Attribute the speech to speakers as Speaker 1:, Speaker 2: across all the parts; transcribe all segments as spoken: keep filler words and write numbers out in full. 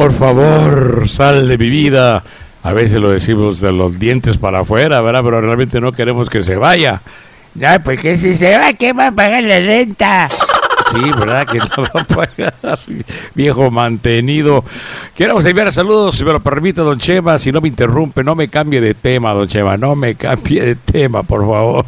Speaker 1: por favor, sal de mi vida. A veces lo decimos de los dientes para afuera, ¿verdad? Pero realmente no queremos que se vaya.
Speaker 2: Ya, pues que si se va, ¿quién va a pagar la renta?
Speaker 1: Sí, ¿verdad? Que no va a pagar, viejo mantenido. Queremos enviar saludos, si me lo permite, don Chema, si no me interrumpe, no me cambie de tema, don Chema, no me cambie de tema, por favor.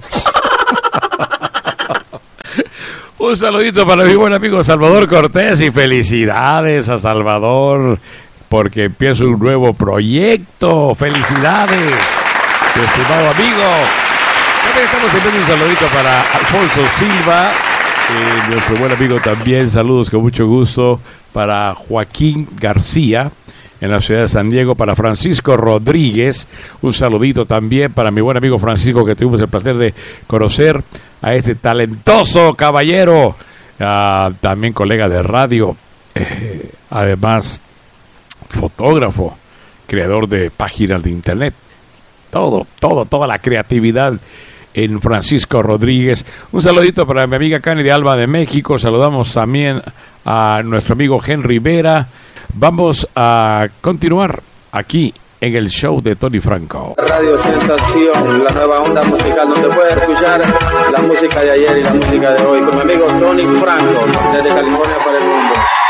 Speaker 1: Un saludito para mi buen amigo Salvador Cortés y felicidades a Salvador porque empieza un nuevo proyecto. Felicidades, mi estimado amigo. También estamos enviando un saludito para Alfonso Silva, eh, nuestro buen amigo también. Saludos con mucho gusto para Joaquín García en la ciudad de San Diego, para Francisco Rodríguez. Un saludito también para mi buen amigo Francisco, que tuvimos el placer de conocer a este talentoso caballero, uh, también colega de radio, eh, además fotógrafo, creador de páginas de internet, todo, todo, toda la creatividad en Francisco Rodríguez. Un saludito para mi amiga Cani de Alba de México. Saludamos también a nuestro amigo Henry Vera. Vamos a continuar aquí en el show de Tony Franco.
Speaker 3: Radio Sensación, la nueva onda musical donde puedes escuchar la música de ayer y la música de hoy con mi amigo Tony Franco desde California para el mundo.